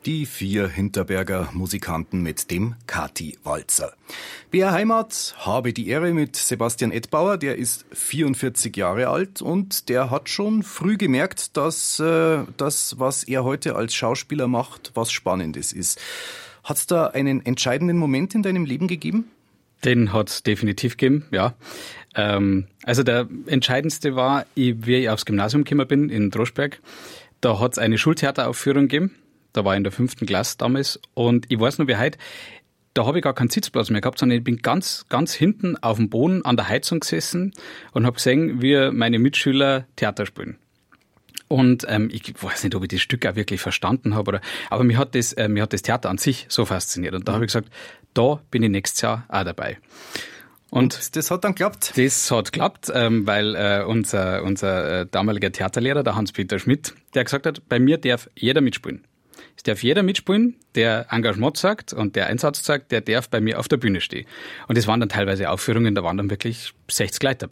Die 4 Hinterberger Musikanten mit dem Kati-Walzer. BR Heimat habe die Ehre mit Sebastian Ettbauer, der ist 44 Jahre alt und der hat schon früh gemerkt, dass das, was er heute als Schauspieler macht, was Spannendes ist. Hat es da einen entscheidenden Moment in deinem Leben gegeben? Den hat es definitiv gegeben, ja. Also der entscheidendste war, wie ich aufs Gymnasium gekommen bin in Droschberg. Da hat es eine Schultheateraufführung gegeben. Da war ich in der 5. Klasse damals. Und ich weiß noch wie heute, da habe ich gar keinen Sitzplatz mehr gehabt, sondern ich bin ganz, ganz hinten auf dem Boden an der Heizung gesessen und habe gesehen, wie meine Mitschüler Theater spielen. Und ich weiß nicht, ob ich das Stück auch wirklich verstanden habe, aber mir hat das Theater an sich so fasziniert. Und da habe ich gesagt, da bin ich nächstes Jahr auch dabei. Und das hat dann geklappt? Das hat geklappt, weil unser damaliger Theaterlehrer, der Hans-Peter Schmidt, der gesagt hat, bei mir darf jeder mitspielen. Es darf jeder mitspielen, der Engagement sagt und der Einsatz sagt, der darf bei mir auf der Bühne stehen. Und das waren dann teilweise Aufführungen, da waren dann wirklich 60 Leute dabei.